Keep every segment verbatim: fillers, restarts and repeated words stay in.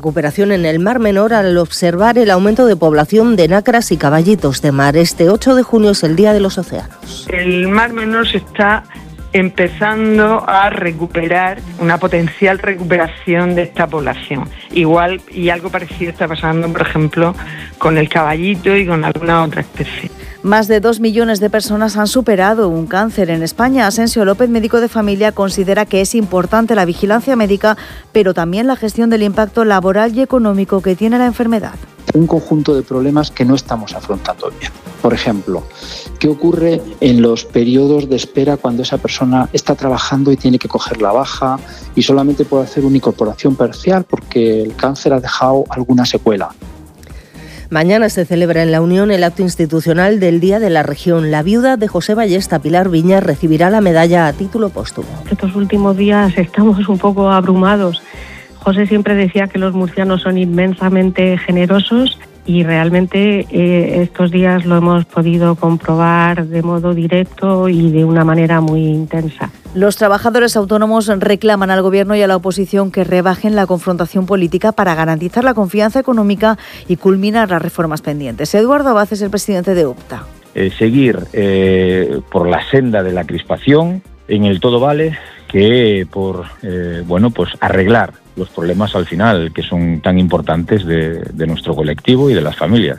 recuperación en el Mar Menor al observar el aumento de población de nácaras y caballitos de mar. Este ocho de junio es el Día de los Océanos. El Mar Menor se está empezando a recuperar, una potencial recuperación de esta población. Igual y algo parecido está pasando, por ejemplo, con el caballito y con alguna otra especie. Más de dos millones de personas han superado un cáncer en España. Asensio López, médico de familia, considera que es importante la vigilancia médica, pero también la gestión del impacto laboral y económico que tiene la enfermedad. Un conjunto de problemas que no estamos afrontando bien. Por ejemplo, ¿qué ocurre en los periodos de espera cuando esa persona está trabajando y tiene que coger la baja y solamente puede hacer una incorporación parcial porque el cáncer ha dejado alguna secuela? Mañana se celebra en la Unión el acto institucional del Día de la Región. La viuda de José Ballesta, Pilar Viñas, recibirá la medalla a título póstumo. Estos últimos días estamos un poco abrumados. José siempre decía que los murcianos son inmensamente generosos y realmente eh, estos días lo hemos podido comprobar de modo directo y de una manera muy intensa. Los trabajadores autónomos reclaman al Gobierno y a la oposición que rebajen la confrontación política para garantizar la confianza económica y culminar las reformas pendientes. Eduardo Abad es el presidente de UPTA. Eh, seguir eh, por la senda de la crispación en el todo vale que por eh, bueno pues arreglar los problemas al final que son tan importantes de, de nuestro colectivo y de las familias.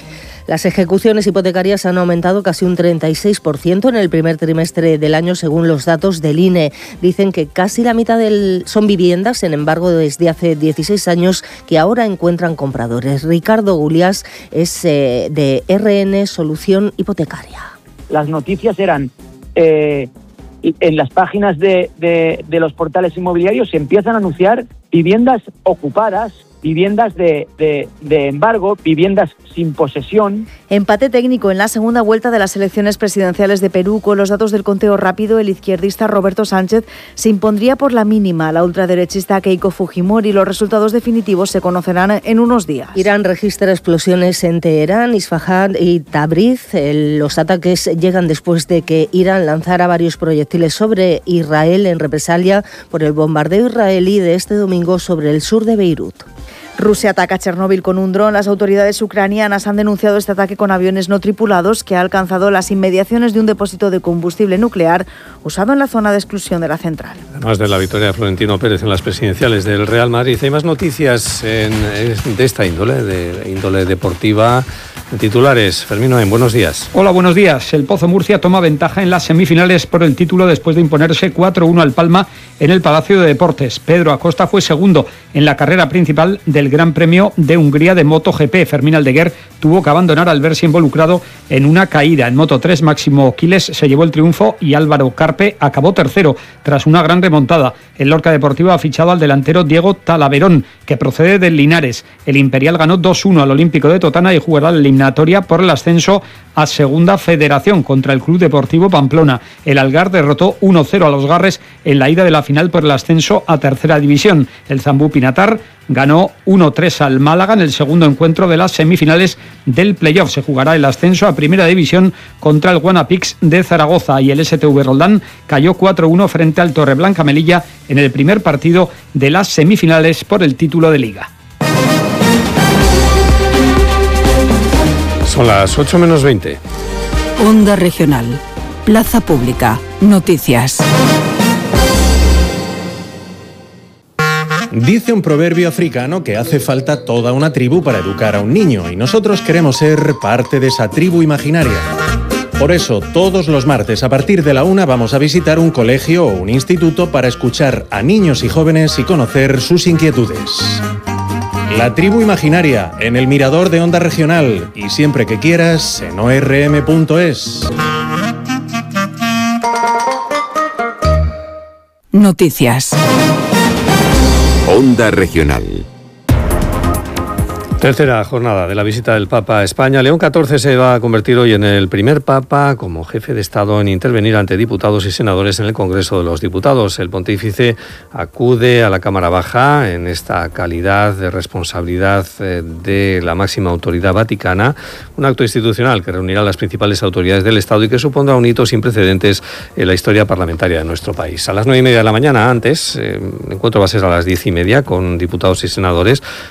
Las ejecuciones hipotecarias han aumentado casi un treinta y seis por ciento en el primer trimestre del año, según los datos del I N E. Dicen que casi la mitad del, son viviendas, sin embargo, desde hace dieciséis años, que ahora encuentran compradores. Ricardo Guliás es eh, de R N Solución Hipotecaria. Las noticias eran... Eh, en las páginas de, de, de los portales inmobiliarios se empiezan a anunciar viviendas ocupadas, viviendas de, de, de embargo, viviendas sin posesión. Empate técnico en la segunda vuelta de las elecciones presidenciales de Perú. Con los datos del conteo rápido, el izquierdista Roberto Sánchez se impondría por la mínima a la ultraderechista Keiko Fujimori. Los resultados definitivos se conocerán en unos días. Irán registra explosiones en Teherán, Isfahan y Tabriz. Los ataques llegan después de que Irán lanzara varios proyectiles sobre Israel en represalia por el bombardeo israelí de este domingo sobre el sur de Beirut. Rusia ataca Chernóbil con un dron. Las autoridades ucranianas han denunciado este ataque con aviones no tripulados que ha alcanzado las inmediaciones de un depósito de combustible nuclear usado en la zona de exclusión de la central. Además de la victoria de Florentino Pérez en las presidenciales del Real Madrid, hay más noticias en, de esta índole, de índole deportiva. Titulares, Fermín Noén, buenos días. Hola, buenos días. El Pozo Murcia toma ventaja en las semifinales por el título después de imponerse cuatro uno al Palma en el Palacio de Deportes. Pedro Acosta fue segundo en la carrera principal del Gran Premio de Hungría de MotoGP. Fermín Aldeguer tuvo que abandonar al verse involucrado en una caída. En Moto tres, Máximo Quiles se llevó el triunfo y Álvaro Carpe acabó tercero tras una gran remontada. El Lorca Deportivo ha fichado al delantero Diego Talaverón, que procede del Linares. El Imperial ganó dos uno al Olímpico de Totana y jugará la eliminatoria por el ascenso a Segunda Federación contra el Club Deportivo Pamplona. El Algar derrotó uno cero a los Garres en la ida de la final por el ascenso a Tercera División. El Zambú Pinatar ganó uno tres al Málaga en el segundo encuentro de las semifinales del playoff. Se jugará el ascenso a Primera División contra el Guanapix de Zaragoza y el S T V Roldán cayó cuatro uno frente al Torreblanca Melilla en el primer partido de las semifinales por el título de Liga. Son las ocho menos veinte. Onda Regional. Plaza Pública. Noticias. Dice un proverbio africano que hace falta toda una tribu para educar a un niño y nosotros queremos ser parte de esa tribu imaginaria. Por eso, todos los martes a partir de la una vamos a visitar un colegio o un instituto para escuchar a niños y jóvenes y conocer sus inquietudes. La tribu imaginaria, en el Mirador de Onda Regional y siempre que quieras en o erre eme punto es. Noticias. Onda Regional. Tercera jornada de la visita del Papa a España. León catorce se va a convertir hoy en el primer Papa como jefe de Estado en intervenir ante diputados y senadores en el Congreso de los Diputados. El pontífice acude a la Cámara Baja en esta calidad de responsabilidad de la máxima autoridad vaticana, un acto institucional que reunirá a las principales autoridades del Estado y que supondrá un hito sin precedentes en la historia parlamentaria de nuestro país. A las nueve y media de la mañana, antes, eh, el encuentro va a ser a las diez y media con diputados y senadores.